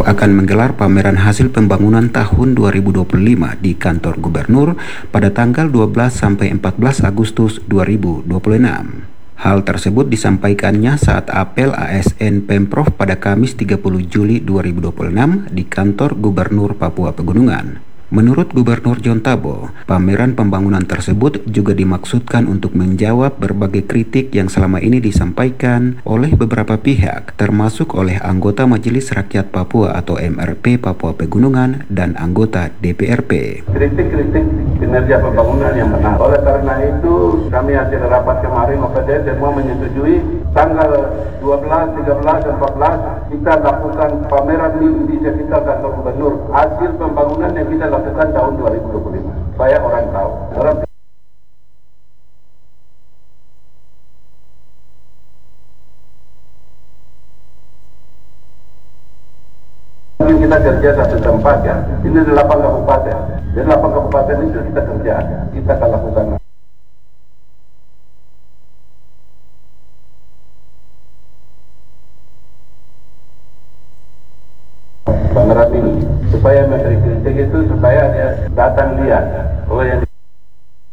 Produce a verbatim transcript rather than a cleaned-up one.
akan menggelar pameran hasil pembangunan tahun dua ribu dua puluh lima di kantor gubernur pada tanggal dua belas sampai empat belas Agustus dua ribu dua puluh enam. Hal tersebut disampaikannya saat apel A S N Pemprov pada Kamis tiga puluh Juli dua ribu dua puluh enam di kantor Gubernur Papua Pegunungan. Menurut Gubernur John Tabo, pameran pembangunan tersebut juga dimaksudkan untuk menjawab berbagai kritik yang selama ini disampaikan oleh beberapa pihak, termasuk oleh anggota Majelis Rakyat Papua atau M R P Papua Pegunungan dan anggota D P R P. Kritik-kritik kinerja pembangunan yang benar. Oleh karena itu, kami hasil rapat kemarin O P D semua menyetujui tanggal dua belas, tiga belas, empat belas kita lakukan pameran minggu di sekitar kantor gubernur hasil pembangunan yang kita lakukan tahun dua ribu dua puluh lima. Supaya orang tahu. Orang mungkin kita kerja satu tempat ya. Ini delapan kabupaten. Di delapan kabupaten itu kita kerja. Kita akan lakukan pameran ini supaya menteri kritik itu supaya dia datang lihat oh yang